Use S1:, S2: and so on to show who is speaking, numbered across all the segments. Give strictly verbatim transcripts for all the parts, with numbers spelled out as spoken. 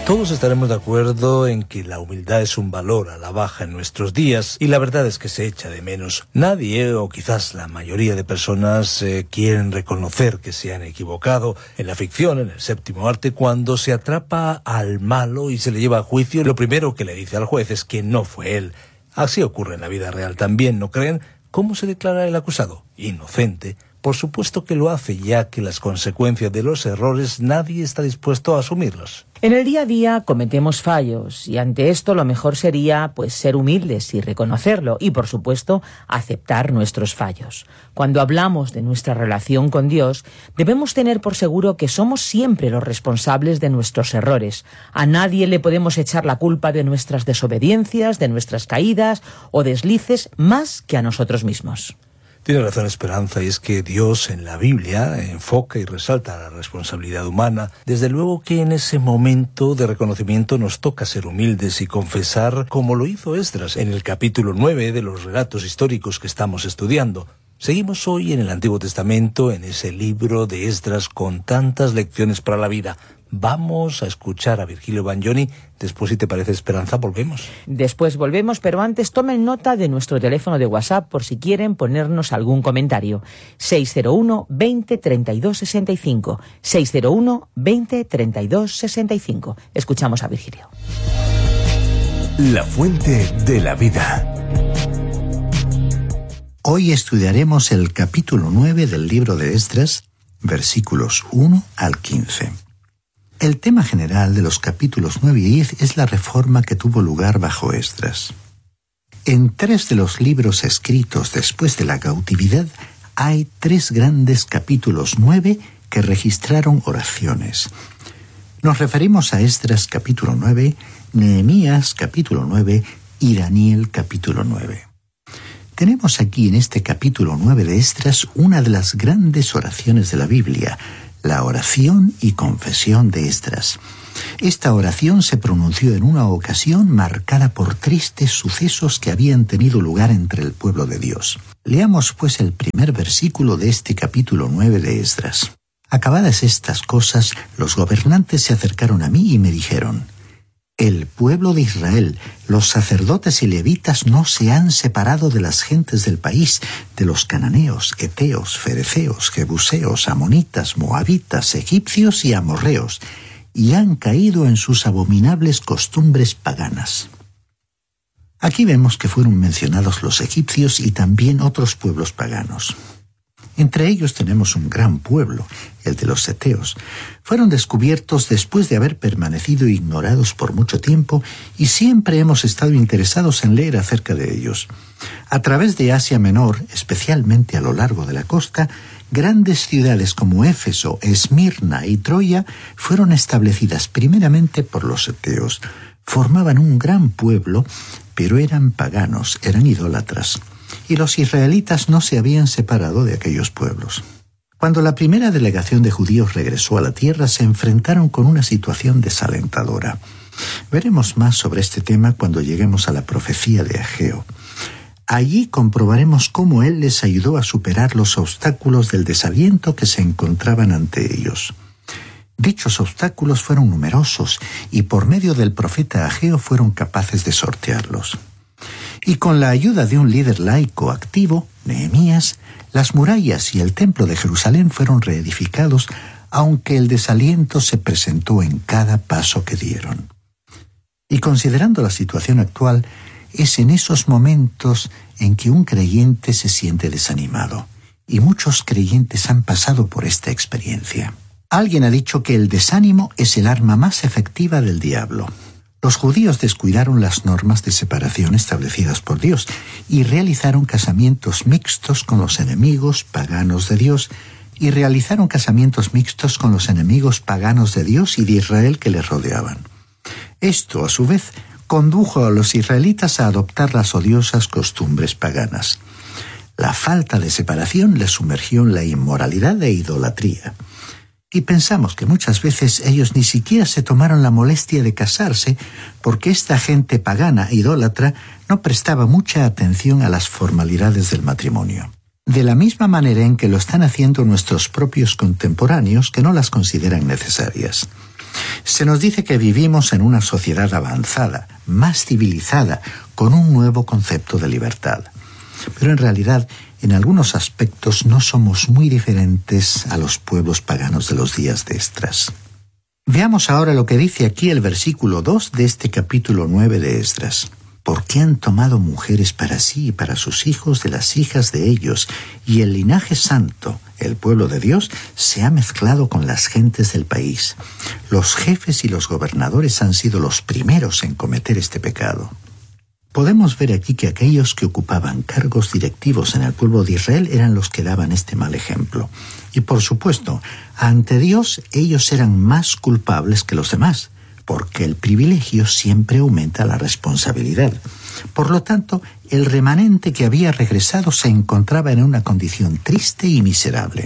S1: Todos estaremos de acuerdo en que la humildad es un valor a la baja en nuestros días, y la verdad es que se echa de menos. Nadie, o quizás la mayoría de personas, eh, quieren reconocer que se han equivocado. En la ficción, en el séptimo arte, cuando se atrapa al malo y se le lleva a juicio, lo primero que le dice al juez es que no fue él. Así ocurre en la vida real también, ¿no creen? ¿Cómo se declara el acusado? Inocente. Por supuesto que lo hace, ya que las consecuencias de los errores nadie está dispuesto a asumirlos.
S2: En el día a día cometemos fallos y ante esto lo mejor sería pues ser humildes y reconocerlo y por supuesto aceptar nuestros fallos. Cuando hablamos de nuestra relación con Dios debemos tener por seguro que somos siempre los responsables de nuestros errores. A nadie le podemos echar la culpa de nuestras desobediencias, de nuestras caídas o deslices más que a nosotros mismos.
S1: Tiene razón Esperanza, y es que Dios en la Biblia enfoca y resalta la responsabilidad humana. Desde luego que en ese momento de reconocimiento nos toca ser humildes y confesar, como lo hizo Esdras en el capítulo nueve de los relatos históricos que estamos estudiando. Seguimos hoy en el Antiguo Testamento, en ese libro de Esdras con tantas lecciones para la vida. Vamos a escuchar a Virgilio Bagnoni. Después, si te parece, Esperanza, volvemos.
S2: Después volvemos, pero antes tomen nota de nuestro teléfono de WhatsApp por si quieren ponernos algún comentario. seis cero uno, veinte, treinta y dos, sesenta y cinco. seis cero uno, veinte, treinta y dos, sesenta y cinco. Escuchamos a Virgilio.
S3: La fuente de la vida.
S4: Hoy estudiaremos el capítulo nueve del libro de Esdras, versículos uno al quince. El tema general de los capítulos nueve y diez es la reforma que tuvo lugar bajo Esdras. En tres de los libros escritos después de la cautividad hay tres grandes capítulos nueve que registraron oraciones. Nos referimos a Esdras capítulo nueve, Nehemías capítulo nueve y Daniel capítulo nueve. Tenemos aquí en este capítulo nueve de Esdras una de las grandes oraciones de la Biblia, la oración y confesión de Esdras. Esta oración se pronunció en una ocasión marcada por tristes sucesos que habían tenido lugar entre el pueblo de Dios. Leamos pues el primer versículo de este capítulo nueve de Esdras. Acabadas estas cosas, los gobernantes se acercaron a mí y me dijeron: el pueblo de Israel, los sacerdotes y levitas no se han separado de las gentes del país, de los cananeos, heteos, fereceos, jebuseos, amonitas, moabitas, egipcios y amorreos, y han caído en sus abominables costumbres paganas. Aquí vemos que fueron mencionados los egipcios y también otros pueblos paganos. Entre ellos tenemos un gran pueblo, el de los heteos. Fueron descubiertos después de haber permanecido ignorados por mucho tiempo y siempre hemos estado interesados en leer acerca de ellos. A través de Asia Menor, especialmente a lo largo de la costa, grandes ciudades como Éfeso, Esmirna y Troya fueron establecidas primeramente por los heteos. Formaban un gran pueblo, pero eran paganos, eran idólatras. Y los israelitas no se habían separado de aquellos pueblos. Cuando la primera delegación de judíos regresó a la tierra, se enfrentaron con una situación desalentadora. Veremos más sobre este tema cuando lleguemos a la profecía de Ageo. Allí comprobaremos cómo él les ayudó a superar los obstáculos del desaliento que se encontraban ante ellos. Dichos obstáculos fueron numerosos y por medio del profeta Ageo fueron capaces de sortearlos. Y con la ayuda de un líder laico activo, Nehemías, las murallas y el templo de Jerusalén fueron reedificados, aunque el desaliento se presentó en cada paso que dieron. Y considerando la situación actual, es en esos momentos en que un creyente se siente desanimado, y muchos creyentes han pasado por esta experiencia. Alguien ha dicho que el desánimo es el arma más efectiva del diablo. Los judíos descuidaron las normas de separación establecidas por Dios y realizaron casamientos mixtos con los enemigos paganos de Dios y realizaron casamientos mixtos con los enemigos paganos de Dios y de Israel que les rodeaban. Esto, a su vez, condujo a los israelitas a adoptar las odiosas costumbres paganas. La falta de separación les sumergió en la inmoralidad e idolatría. Y pensamos que muchas veces ellos ni siquiera se tomaron la molestia de casarse porque esta gente pagana e idólatra no prestaba mucha atención a las formalidades del matrimonio. De la misma manera en que lo están haciendo nuestros propios contemporáneos que no las consideran necesarias. Se nos dice que vivimos en una sociedad avanzada, más civilizada, con un nuevo concepto de libertad. Pero en realidad, en algunos aspectos no somos muy diferentes a los pueblos paganos de los días de Esdras. Veamos ahora lo que dice aquí el versículo dos de este capítulo nueve de Esdras. Porque han tomado mujeres para sí y para sus hijos de las hijas de ellos, y el linaje santo, el pueblo de Dios, se ha mezclado con las gentes del país. Los jefes y los gobernadores han sido los primeros en cometer este pecado. Podemos ver aquí que aquellos que ocupaban cargos directivos en el pueblo de Israel eran los que daban este mal ejemplo. Y por supuesto, ante Dios ellos eran más culpables que los demás, porque el privilegio siempre aumenta la responsabilidad. Por lo tanto, el remanente que había regresado se encontraba en una condición triste y miserable.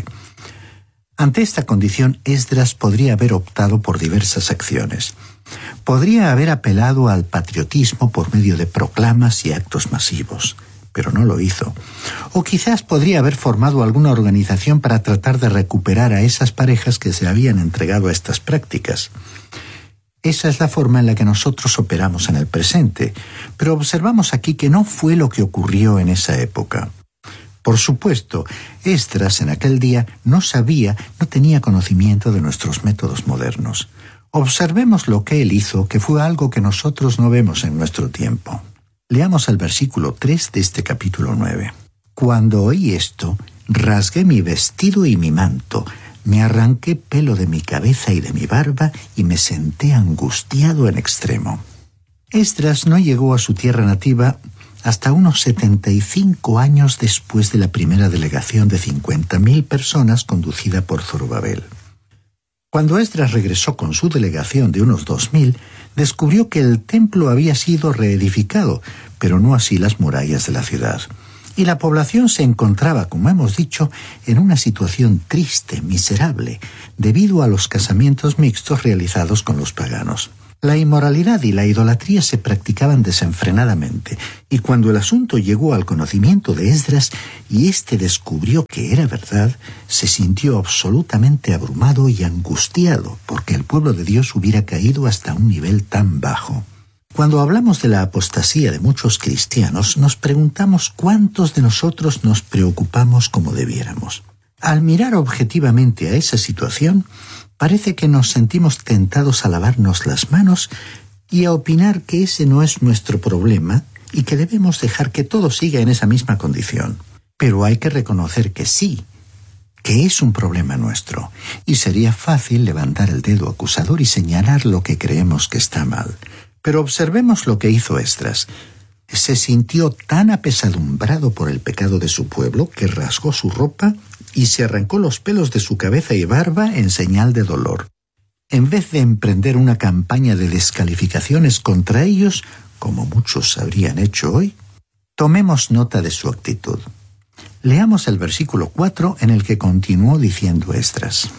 S4: Ante esta condición, Esdras podría haber optado por diversas acciones. Podría haber apelado al patriotismo por medio de proclamas y actos masivos, pero no lo hizo. O quizás podría haber formado alguna organización para tratar de recuperar a esas parejas que se habían entregado a estas prácticas. Esa es la forma en la que nosotros operamos en el presente, pero observamos aquí que no fue lo que ocurrió en esa época. Por supuesto, Esdras en aquel día no sabía, no tenía conocimiento de nuestros métodos modernos. Observemos lo que él hizo, que fue algo que nosotros no vemos en nuestro tiempo. Leamos el versículo tres de este capítulo nueve. Cuando oí esto, rasgué mi vestido y mi manto, me arranqué pelo de mi cabeza y de mi barba y me senté angustiado en extremo. Esdras no llegó a su tierra nativa hasta unos setenta y cinco años después de la primera delegación de cincuenta mil personas conducida por Zorobabel. Cuando Esdras regresó con su delegación de unos dos mil, descubrió que el templo había sido reedificado, pero no así las murallas de la ciudad. Y la población se encontraba, como hemos dicho, en una situación triste, miserable, debido a los casamientos mixtos realizados con los paganos. La inmoralidad y la idolatría se practicaban desenfrenadamente, y cuando el asunto llegó al conocimiento de Esdras y éste descubrió que era verdad, se sintió absolutamente abrumado y angustiado porque el pueblo de Dios hubiera caído hasta un nivel tan bajo. Cuando hablamos de la apostasía de muchos cristianos, nos preguntamos cuántos de nosotros nos preocupamos como debiéramos. Al mirar objetivamente a esa situación, parece que nos sentimos tentados a lavarnos las manos y a opinar que ese no es nuestro problema y que debemos dejar que todo siga en esa misma condición. Pero hay que reconocer que sí, que es un problema nuestro, y sería fácil levantar el dedo acusador y señalar lo que creemos que está mal. Pero observemos lo que hizo Esdras. Se sintió tan apesadumbrado por el pecado de su pueblo que rasgó su ropa y se arrancó los pelos de su cabeza y barba en señal de dolor. En vez de emprender una campaña de descalificaciones contra ellos, como muchos habrían hecho hoy, tomemos nota de su actitud. Leamos el versículo cuatro en el que continuó diciendo Esdras.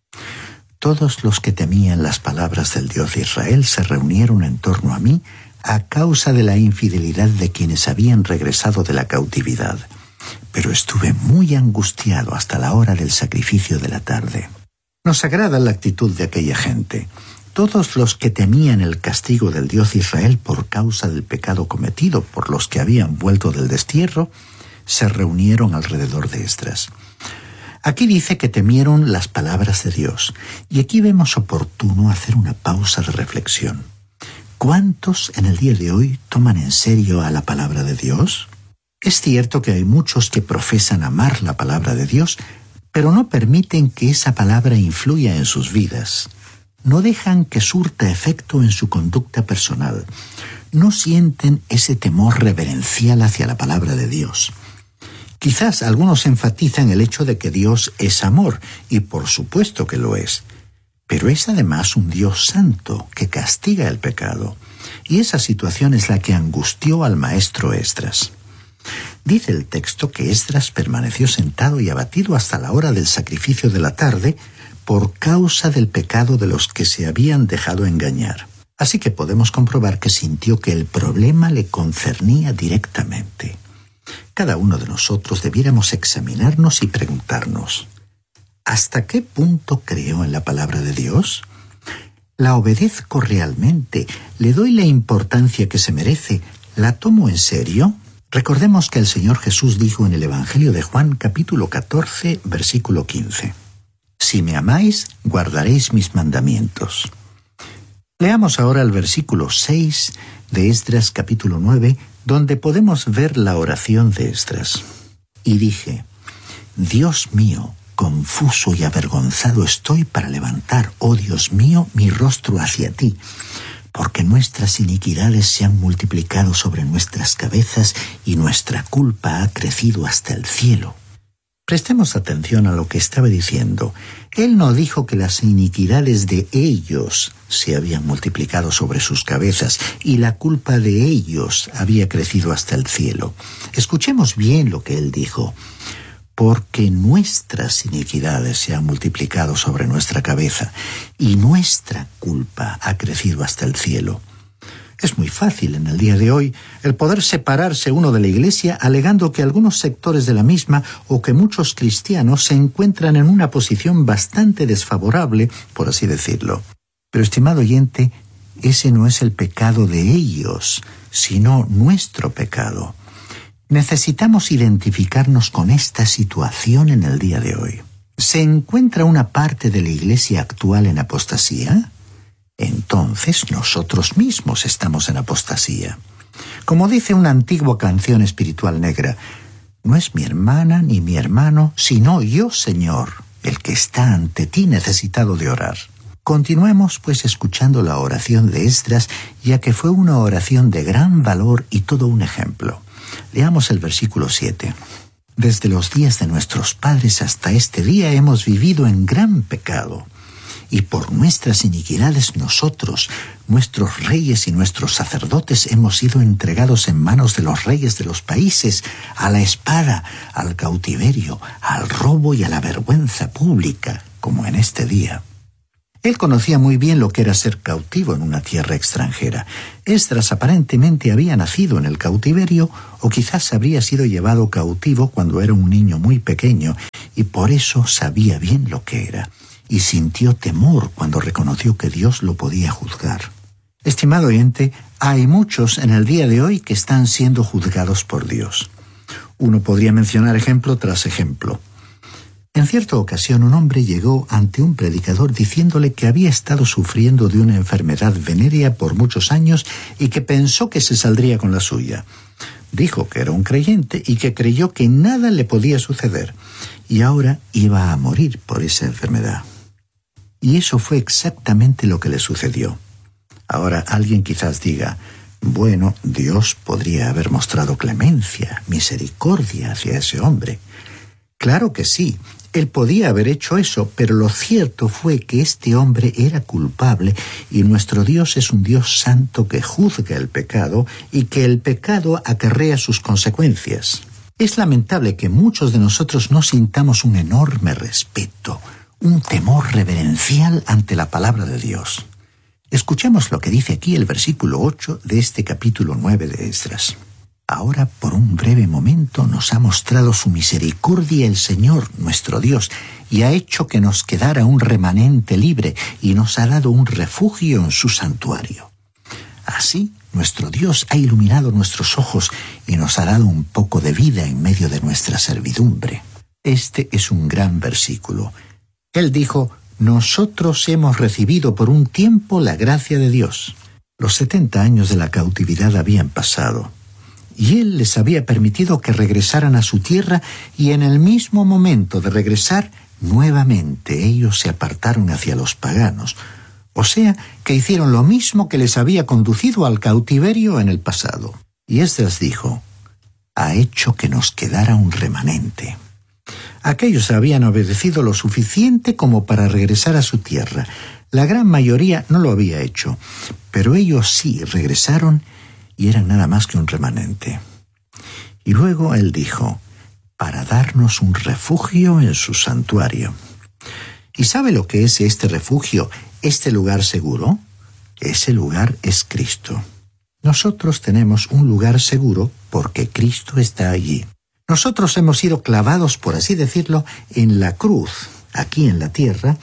S4: Todos los que temían las palabras del Dios de Israel se reunieron en torno a mí a causa de la infidelidad de quienes habían regresado de la cautividad. Pero estuve muy angustiado hasta la hora del sacrificio de la tarde. Nos agrada la actitud de aquella gente. Todos los que temían el castigo del Dios de Israel por causa del pecado cometido por los que habían vuelto del destierro, se reunieron alrededor de Esdras. Aquí dice que temieron las palabras de Dios, y aquí vemos oportuno hacer una pausa de reflexión. ¿Cuántos en el día de hoy toman en serio a la palabra de Dios? Es cierto que hay muchos que profesan amar la palabra de Dios, pero no permiten que esa palabra influya en sus vidas. No dejan que surta efecto en su conducta personal. No sienten ese temor reverencial hacia la palabra de Dios. Quizás algunos enfatizan el hecho de que Dios es amor, y por supuesto que lo es. Pero es además un Dios santo que castiga el pecado. Y esa situación es la que angustió al maestro Esdras. Dice el texto que Esdras permaneció sentado y abatido hasta la hora del sacrificio de la tarde por causa del pecado de los que se habían dejado engañar. Así que podemos comprobar que sintió que el problema le concernía directamente. Cada uno de nosotros debiéramos examinarnos y preguntarnos, ¿hasta qué punto creo en la palabra de Dios? ¿La obedezco realmente? ¿Le doy la importancia que se merece? ¿La tomo en serio? Recordemos que el Señor Jesús dijo en el Evangelio de Juan, capítulo catorce, versículo quince. Si me amáis, guardaréis mis mandamientos. Leamos ahora el versículo seis de Esdras, capítulo nueve, donde podemos ver la oración de Esdras. Y dije, Dios mío, confuso y avergonzado estoy para levantar, oh Dios mío, mi rostro hacia ti, porque nuestras iniquidades se han multiplicado sobre nuestras cabezas y nuestra culpa ha crecido hasta el cielo. Prestemos atención a lo que estaba diciendo. Él no dijo que las iniquidades de ellos se habían multiplicado sobre sus cabezas y la culpa de ellos había crecido hasta el cielo. Escuchemos bien lo que él dijo. Porque nuestras iniquidades se han multiplicado sobre nuestra cabeza y nuestra culpa ha crecido hasta el cielo. Es muy fácil en el día de hoy el poder separarse uno de la Iglesia alegando que algunos sectores de la misma o que muchos cristianos se encuentran en una posición bastante desfavorable, por así decirlo. Pero, estimado oyente, ese no es el pecado de ellos, sino nuestro pecado. Necesitamos identificarnos con esta situación en el día de hoy. ¿Se encuentra una parte de la Iglesia actual en apostasía? Entonces nosotros mismos estamos en apostasía. Como dice una antigua canción espiritual negra, no es mi hermana ni mi hermano, sino yo, Señor, el que está ante ti necesitado de orar. Continuemos pues escuchando la oración de Esdras, ya que fue una oración de gran valor y todo un ejemplo. Leamos el versículo siete. Desde los días de nuestros padres hasta este día hemos vivido en gran pecado, y por nuestras iniquidades nosotros, nuestros reyes y nuestros sacerdotes, hemos sido entregados en manos de los reyes de los países, a la espada, al cautiverio, al robo y a la vergüenza pública, como en este día. Él conocía muy bien lo que era ser cautivo en una tierra extranjera. Esdras aparentemente había nacido en el cautiverio o quizás habría sido llevado cautivo cuando era un niño muy pequeño y por eso sabía bien lo que era y sintió temor cuando reconoció que Dios lo podía juzgar. Estimado oyente, hay muchos en el día de hoy que están siendo juzgados por Dios. Uno podría mencionar ejemplo tras ejemplo. En cierta ocasión un hombre llegó ante un predicador diciéndole que había estado sufriendo de una enfermedad venérea por muchos años y que pensó que se saldría con la suya. Dijo que era un creyente y que creyó que nada le podía suceder y ahora iba a morir por esa enfermedad. Y eso fue exactamente lo que le sucedió. Ahora alguien quizás diga, bueno, Dios podría haber mostrado clemencia, misericordia hacia ese hombre. Claro que sí. Él podía haber hecho eso, pero lo cierto fue que este hombre era culpable y nuestro Dios es un Dios santo que juzga el pecado y que el pecado acarrea sus consecuencias. Es lamentable que muchos de nosotros no sintamos un enorme respeto, un temor reverencial ante la palabra de Dios. Escuchemos lo que dice aquí el versículo ocho de este capítulo nueve de Esdras. Ahora, por un breve momento, nos ha mostrado su misericordia el Señor, nuestro Dios, y ha hecho que nos quedara un remanente libre y nos ha dado un refugio en su santuario. Así, nuestro Dios ha iluminado nuestros ojos y nos ha dado un poco de vida en medio de nuestra servidumbre. Este es un gran versículo. Él dijo, nosotros hemos recibido por un tiempo la gracia de Dios. Los setenta años de la cautividad habían pasado. Y Él les había permitido que regresaran a su tierra y en el mismo momento de regresar, nuevamente ellos se apartaron hacia los paganos. O sea, que hicieron lo mismo que les había conducido al cautiverio en el pasado. Y Esdras dijo, ha hecho que nos quedara un remanente. Aquellos habían obedecido lo suficiente como para regresar a su tierra. La gran mayoría no lo había hecho, pero ellos sí regresaron y eran nada más que un remanente. Y luego él dijo, para darnos un refugio en su santuario. ¿Y sabe lo que es este refugio, este lugar seguro? Ese lugar es Cristo. Nosotros tenemos un lugar seguro porque Cristo está allí. Nosotros hemos sido clavados, por así decirlo, en la cruz, aquí en la tierra,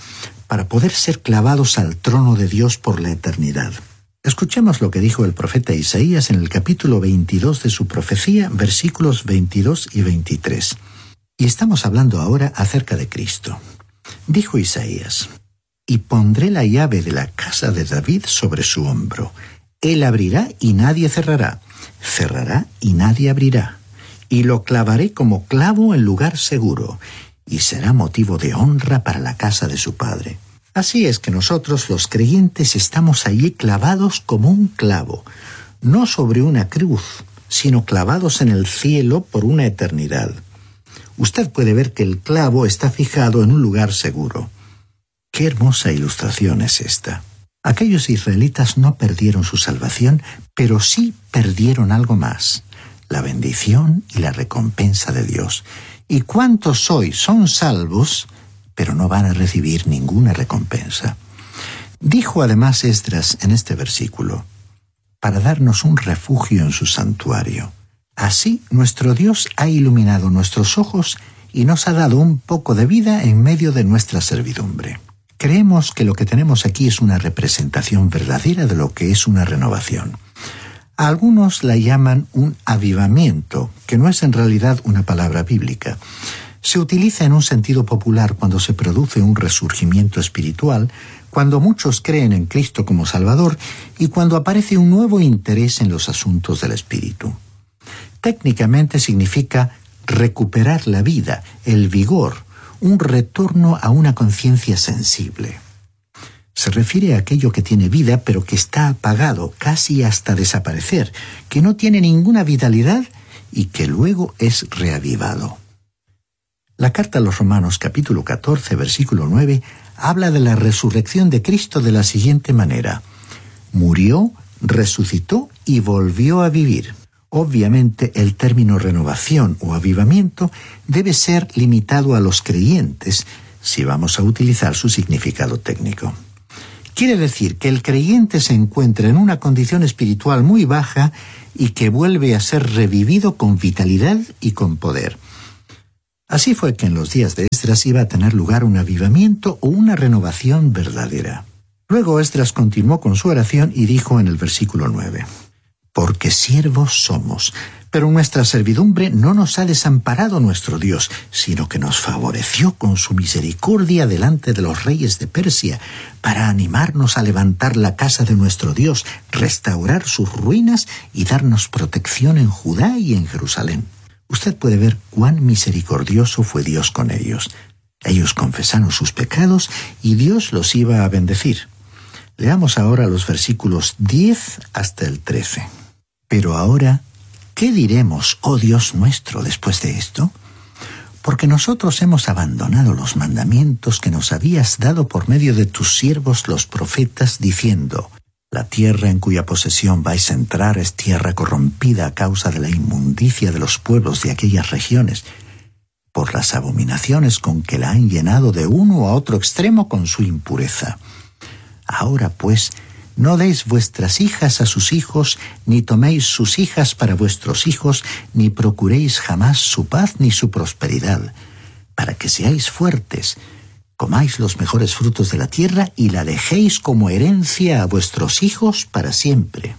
S4: para poder ser clavados al trono de Dios por la eternidad. Escuchemos lo que dijo el profeta Isaías en el capítulo veintidós de su profecía, versículos veintidós y veintitrés. Y estamos hablando ahora acerca de Cristo. Dijo Isaías: «Y pondré la llave de la casa de David sobre su hombro. Él abrirá y nadie cerrará, cerrará y nadie abrirá. Y lo clavaré como clavo en lugar seguro, y será motivo de honra para la casa de su padre». Así es que nosotros los creyentes estamos allí clavados como un clavo, no sobre una cruz, sino clavados en el cielo por una eternidad. Usted puede ver que el clavo está fijado en un lugar seguro. ¡Qué hermosa ilustración es esta! Aquellos israelitas no perdieron su salvación, pero sí perdieron algo más: la bendición y la recompensa de Dios. ¿Y cuántos hoy son salvos, pero no van a recibir ninguna recompensa? Dijo además Esdras en este versículo: para darnos un refugio en su santuario. Así nuestro Dios ha iluminado nuestros ojos y nos ha dado un poco de vida en medio de nuestra servidumbre. Creemos que lo que tenemos aquí es una representación verdadera de lo que es una renovación. A algunos la llaman un avivamiento, que no es en realidad una palabra bíblica. Se utiliza en un sentido popular cuando se produce un resurgimiento espiritual, cuando muchos creen en Cristo como Salvador y cuando aparece un nuevo interés en los asuntos del espíritu. Técnicamente significa recuperar la vida, el vigor, un retorno a una conciencia sensible. Se refiere a aquello que tiene vida pero que está apagado, casi hasta desaparecer, que no tiene ninguna vitalidad y que luego es reavivado. La carta a los Romanos capítulo catorce, versículo nueve, habla de la resurrección de Cristo de la siguiente manera: murió, resucitó y volvió a vivir. Obviamente el término renovación o avivamiento debe ser limitado a los creyentes si vamos a utilizar su significado técnico. Quiere decir que el creyente se encuentra en una condición espiritual muy baja y que vuelve a ser revivido con vitalidad y con poder. Así fue que en los días de Esdras iba a tener lugar un avivamiento o una renovación verdadera. Luego Esdras continuó con su oración y dijo en el versículo nueve: porque siervos somos, pero nuestra servidumbre no nos ha desamparado nuestro Dios, sino que nos favoreció con su misericordia delante de los reyes de Persia, para animarnos a levantar la casa de nuestro Dios, restaurar sus ruinas y darnos protección en Judá y en Jerusalén. Usted puede ver cuán misericordioso fue Dios con ellos. Ellos confesaron sus pecados y Dios los iba a bendecir. Leamos ahora los versículos diez hasta el trece. Pero ahora, ¿qué diremos, oh Dios nuestro, después de esto? Porque nosotros hemos abandonado los mandamientos que nos habías dado por medio de tus siervos los profetas, diciendo: la tierra en cuya posesión vais a entrar es tierra corrompida a causa de la inmundicia de los pueblos de aquellas regiones, por las abominaciones con que la han llenado de uno a otro extremo con su impureza. Ahora pues, no deis vuestras hijas a sus hijos, ni toméis sus hijas para vuestros hijos, ni procuréis jamás su paz ni su prosperidad, para que seáis fuertes, comáis los mejores frutos de la tierra y la dejéis como herencia a vuestros hijos para siempre.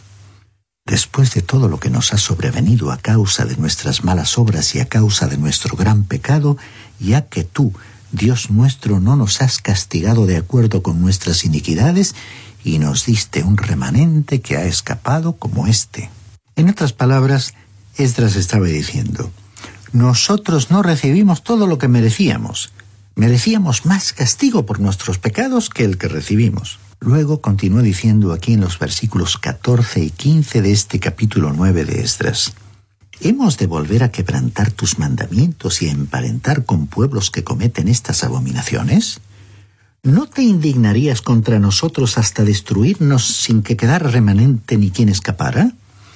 S4: Después de todo lo que nos ha sobrevenido a causa de nuestras malas obras y a causa de nuestro gran pecado, ya que tú, Dios nuestro, no nos has castigado de acuerdo con nuestras iniquidades, y nos diste un remanente que ha escapado como este. En otras palabras, Esdras estaba diciendo: nosotros no recibimos todo lo que merecíamos. Merecíamos más castigo por nuestros pecados que el que recibimos. Luego continuó diciendo aquí en los versículos catorce y quince de este capítulo nueve de Esdras: ¿hemos de volver a quebrantar tus mandamientos y a emparentar con pueblos que cometen estas abominaciones? ¿No te indignarías contra nosotros hasta destruirnos sin que quedara remanente ni quien escapara?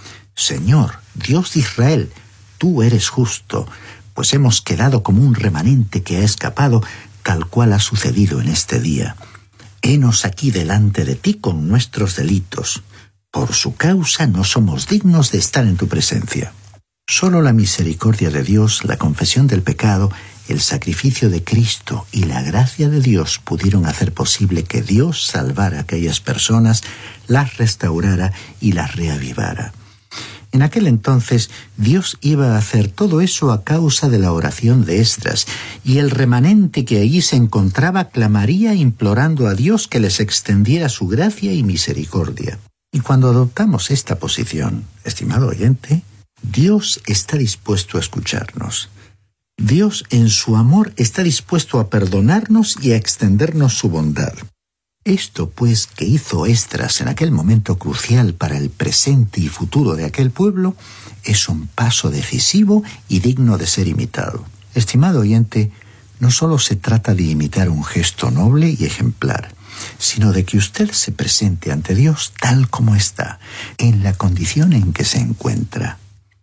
S4: Señor, Dios de Israel, tú eres justo, pues hemos quedado como un remanente que ha escapado, tal cual ha sucedido en este día. Henos aquí delante de ti con nuestros delitos. Por su causa no somos dignos de estar en tu presencia. Solo la misericordia de Dios, la confesión del pecado el sacrificio de Cristo y la gracia de Dios pudieron hacer posible que Dios salvara a aquellas personas, las restaurara y las reavivara. En aquel entonces, Dios iba a hacer todo eso a causa de la oración de Esdras, y el remanente que allí se encontraba clamaría implorando a Dios que les extendiera su gracia y misericordia. Y cuando adoptamos esta posición, estimado oyente, Dios está dispuesto a escucharnos. Dios, en su amor, está dispuesto a perdonarnos y a extendernos su bondad. Esto, pues, que hizo Esdras en aquel momento crucial para el presente y futuro de aquel pueblo, es un paso decisivo y digno de ser imitado. Estimado oyente, no solo se trata de imitar un gesto noble y ejemplar, sino de que usted se presente ante Dios tal como está, en la condición en que se encuentra.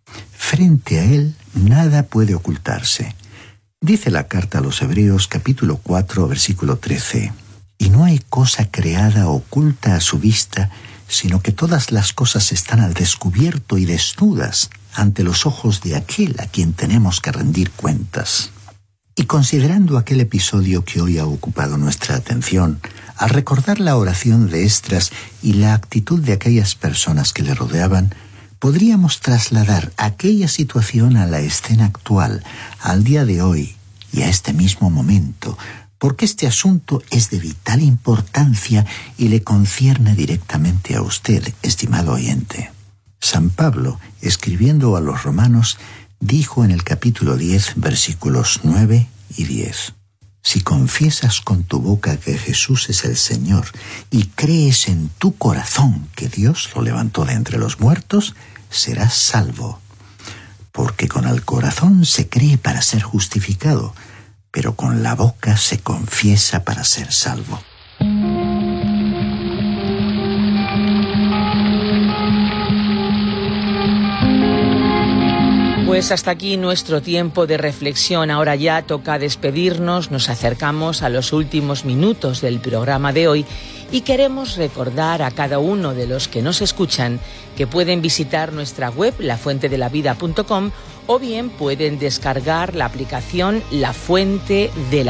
S4: Frente a Él, nada puede ocultarse. Dice la carta a los Hebreos, capítulo cuatro, versículo trece. Y no hay cosa creada oculta a su vista, sino que todas las cosas están al descubierto y desnudas ante los ojos de aquel a quien tenemos que rendir cuentas. Y considerando aquel episodio que hoy ha ocupado nuestra atención, al recordar la oración de Esdras y la actitud de aquellas personas que le rodeaban, podríamos trasladar aquella situación a la escena actual, al día de hoy y a este mismo momento, porque este asunto es de vital importancia y le concierne directamente a usted, estimado oyente. San Pablo, escribiendo a los romanos, dijo en el capítulo diez, versículos nueve y diez, «Si confiesas con tu boca que Jesús es el Señor y crees en tu corazón que Dios lo levantó de entre los muertos, serás salvo. Porque con el corazón se cree para ser justificado, pero con la boca se confiesa para ser salvo».
S2: Pues hasta aquí nuestro tiempo de reflexión. Ahora ya toca despedirnos, nos acercamos a los últimos minutos del programa de hoy y queremos recordar a cada uno de los que nos escuchan que pueden visitar nuestra web, la fuente de la vida punto com, o bien pueden descargar la aplicación La Fuente de la